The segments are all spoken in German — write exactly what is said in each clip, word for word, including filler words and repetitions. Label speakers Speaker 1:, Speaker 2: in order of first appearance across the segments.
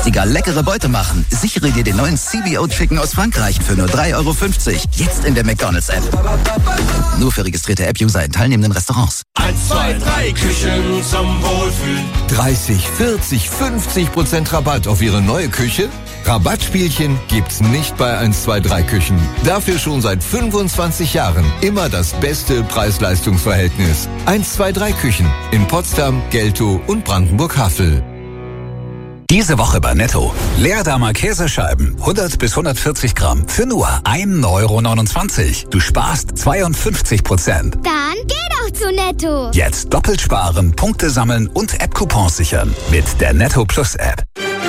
Speaker 1: Sogar leckere Beute machen. Sichere dir den neuen C B O Chicken aus Frankreich für nur drei Euro fünfzig. Jetzt in der McDonald's-App. Nur für registrierte App-User in teilnehmenden Restaurants.
Speaker 2: eins, zwei, drei Küchen zum Wohlfühlen.
Speaker 3: dreißig, vierzig, fünfzig Prozent Rabatt auf Ihre neue Küche? Rabattspielchen gibt's nicht bei eins, zwei, drei Küchen. Dafür schon seit fünfundzwanzig Jahren immer das beste Preis-Leistungs-Verhältnis. eins, zwei, drei Küchen in Potsdam, Geltow und Brandenburg-Havel.
Speaker 4: Diese Woche bei Netto. Leerdammer Käsescheiben, hundert bis hundertvierzig Gramm, für nur ein Euro neunundzwanzig. Du sparst zweiundfünfzig Prozent.
Speaker 5: Dann geh doch zu Netto.
Speaker 4: Jetzt doppelt sparen, Punkte sammeln und App-Coupons sichern. Mit der Netto Plus App.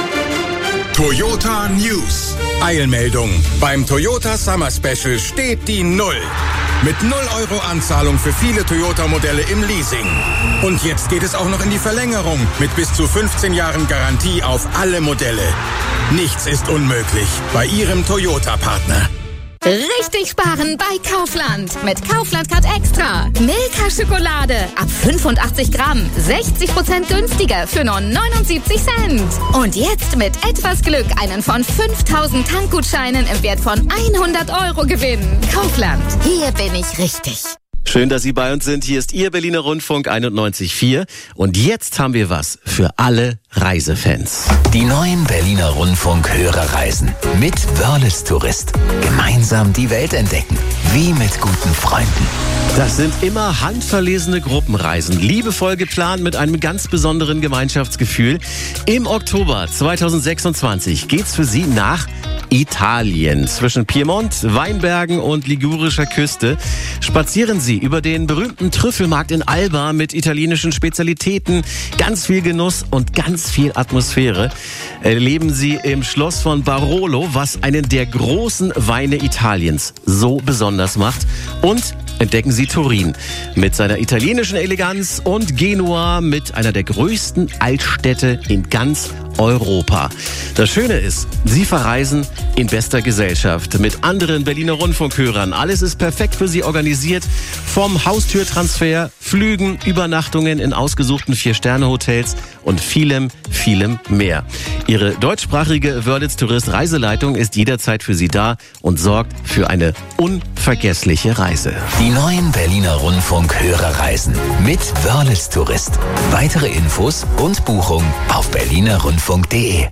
Speaker 6: Toyota News. Eilmeldung. Beim Toyota Summer Special steht die Null. Mit null Euro Anzahlung für viele Toyota-Modelle im Leasing. Und jetzt geht es auch noch in die Verlängerung mit bis zu fünfzehn Jahren Garantie auf alle Modelle. Nichts ist unmöglich bei Ihrem Toyota-Partner.
Speaker 7: Richtig sparen bei Kaufland. Mit Kaufland Card Extra. Milka Schokolade ab fünfundachtzig Gramm. sechzig Prozent günstiger für nur neunundsiebzig Cent. Und jetzt mit etwas Glück einen von fünftausend Tankgutscheinen im Wert von hundert Euro gewinnen. Kaufland. Hier bin ich richtig.
Speaker 8: Schön, dass Sie bei uns sind. Hier ist Ihr Berliner Rundfunk einundneunzig Komma vier. Und jetzt haben wir was für alle Reisefans.
Speaker 9: Die neuen Berliner Rundfunk-Hörerreisen mit Wörles Tourist. Gemeinsam die Welt entdecken. Wie mit guten Freunden.
Speaker 8: Das sind immer handverlesene Gruppenreisen. Liebevoll geplant mit einem ganz besonderen Gemeinschaftsgefühl. Im Oktober zweitausendsechsundzwanzig geht's für Sie nach Italien. Zwischen Piemont, Weinbergen und ligurischer Küste spazieren Sie über den berühmten Trüffelmarkt in Alba mit italienischen Spezialitäten, ganz viel Genuss und ganz viel Atmosphäre. Erleben Sie im Schloss von Barolo, was einen der großen Weine Italiens so besonders macht. Und entdecken Sie Turin mit seiner italienischen Eleganz und Genua mit einer der größten Altstädte in ganz Europa. Das Schöne ist, Sie verreisen in bester Gesellschaft mit anderen Berliner Rundfunkhörern. Alles ist perfekt für Sie organisiert. Vom Haustürtransfer, Flügen, Übernachtungen in ausgesuchten Vier-Sterne-Hotels und vielem, vielem mehr. Ihre deutschsprachige Wörlitz Tourist Reiseleitung ist jederzeit für Sie da und sorgt für eine unvergessliche Reise.
Speaker 9: Die neuen Berliner Rundfunk-Hörerreisen mit Wörlitz Tourist. Weitere Infos und Buchung auf berliner rundfunk punkt de.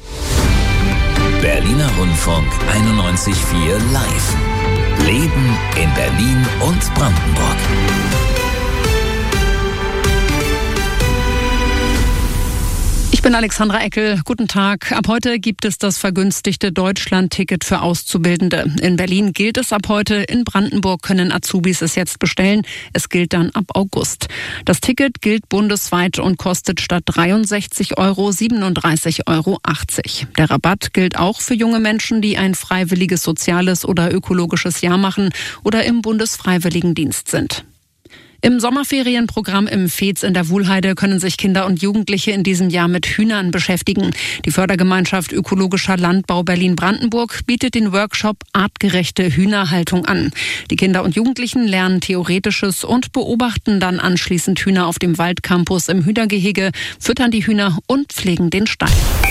Speaker 9: Berliner Rundfunk einundneunzig Komma vier live. Leben in Berlin und Brandenburg.
Speaker 10: Ich bin Alexandra Eckel. Guten Tag. Ab heute gibt es das vergünstigte Deutschland-Ticket für Auszubildende. In Berlin gilt es ab heute. In Brandenburg können Azubis es jetzt bestellen. Es gilt dann ab August. Das Ticket gilt bundesweit und kostet statt dreiundsechzig Euro siebenunddreißig Euro achtzig. Der Rabatt gilt auch für junge Menschen, die ein freiwilliges soziales oder ökologisches Jahr machen oder im Bundesfreiwilligendienst sind. Im Sommerferienprogramm im Fez in der Wuhlheide können sich Kinder und Jugendliche in diesem Jahr mit Hühnern beschäftigen. Die Fördergemeinschaft Ökologischer Landbau Berlin-Brandenburg bietet den Workshop Artgerechte Hühnerhaltung an. Die Kinder und Jugendlichen lernen Theoretisches und beobachten dann anschließend Hühner auf dem Waldcampus im Hühnergehege, füttern die Hühner und pflegen den Stall.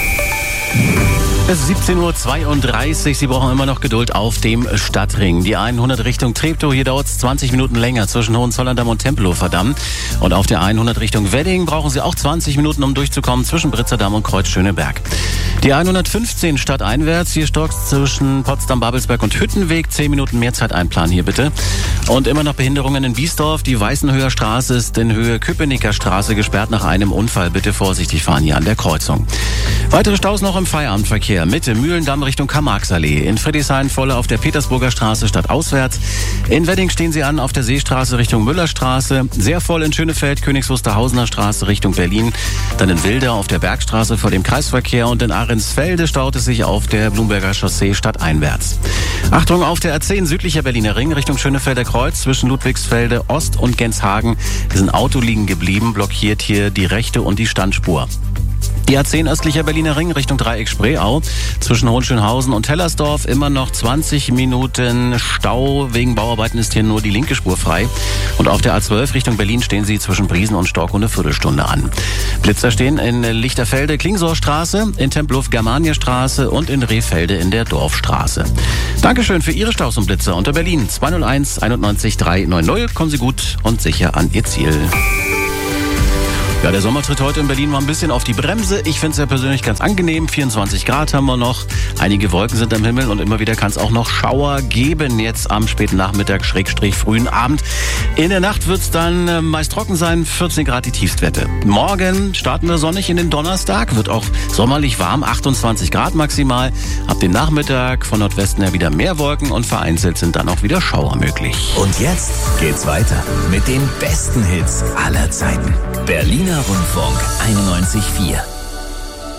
Speaker 8: Es ist siebzehn Uhr zweiunddreißig. Sie brauchen immer noch Geduld auf dem Stadtring. Die hundert Richtung Treptow, hier dauert es zwanzig Minuten länger zwischen Hohenzollern-Damm und Tempelhofer Damm. Und auf der hundert Richtung Wedding brauchen Sie auch zwanzig Minuten, um durchzukommen zwischen Britzerdamm und Kreuz-Schöneberg. Die hundertfünfzehn stadteinwärts, hier stockt zwischen Potsdam, Babelsberg und Hüttenweg. zehn Minuten mehr Zeit einplanen hier bitte. Und immer noch Behinderungen in Biesdorf. Die Weißenhöher Straße ist in Höhe Köpenicker Straße gesperrt nach einem Unfall. Bitte vorsichtig fahren hier an der Kreuzung. Weitere Staus noch im Feierabendverkehr. Mitte Mühlendamm Richtung Karl-Marx-Allee. In Friedrichshain volle auf der Petersburger Straße stadtauswärts. In Wedding stehen Sie an auf der Seestraße Richtung Müllerstraße. Sehr voll in Schönefeld, Königs Wusterhausener Straße Richtung Berlin. Dann in Wilder auf der Bergstraße vor dem Kreisverkehr. Und in Ahrensfelde staut es sich auf der Blumberger Chaussee stadteinwärts. Achtung auf der A zehn südlicher Berliner Ring Richtung Schönefelder Kreuz. Zwischen Ludwigsfelde Ost und Genshagen ist ein Auto liegen geblieben. Blockiert hier die rechte und die Standspur. Die A zehn östlicher Berliner Ring Richtung Dreieck Spreeau. Zwischen Hohenschönhausen und Hellersdorf immer noch zwanzig Minuten Stau. Wegen Bauarbeiten ist hier nur die linke Spur frei. Und auf der A zwölf Richtung Berlin stehen Sie zwischen Briesen und Storkow eine Viertelstunde an. Blitzer stehen in Lichterfelde Klingsorstraße, in Tempelhof Germanierstraße und in Rehfelde in der Dorfstraße. Dankeschön für Ihre Staus und Blitzer unter Berlin zwei null eins einundneunzig dreihundertneunzig. Kommen Sie gut und sicher an Ihr Ziel. Ja, der Sommertritt heute in Berlin war ein bisschen auf die Bremse. Ich finde es ja persönlich ganz angenehm. vierundzwanzig Grad haben wir noch. Einige Wolken sind am Himmel und immer wieder kann es auch noch Schauer geben. Jetzt am späten Nachmittag, Schrägstrich frühen Abend. In der Nacht wird es dann äh, meist trocken sein. vierzehn Grad die Tiefstwerte. Morgen starten wir sonnig in den Donnerstag. Wird auch sommerlich warm. achtundzwanzig Grad maximal. Ab dem Nachmittag von Nordwesten her wieder mehr Wolken und vereinzelt sind dann auch wieder Schauer möglich.
Speaker 9: Und jetzt geht's weiter mit den besten Hits aller Zeiten. Berliner Rundfunk einundneunzig Komma vier.